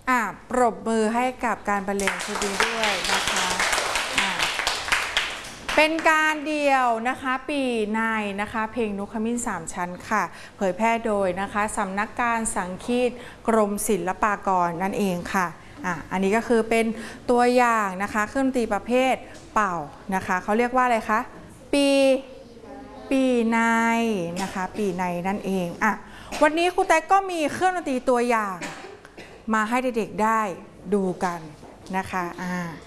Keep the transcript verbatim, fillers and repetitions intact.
อ่ะปรบมือให้กับการบรรเลงชุดนี้ด้วยนะคะอ่ะเป็นการเดี่ยวนะคะปีในนะคะเพลงนกขมิ้นสามชั้นค่ะเผยแพร่โดยนะคะสำนักการสังคีตกรมศิลปากรนั่นเองค่ะอ่ะอันนี้ก็คือเป็นตัวอย่างนะคะเครื่องดนตรีประเภทเป่านะคะเขาเรียกว่าอะไรคะปีปีในนะคะปีในนั่นเองอ่ะวันนี้ครูแต๊กก็มีเครื่องดนตรีตัวอย่างมาให้เด็กๆได้ดูกันนะคะอ่า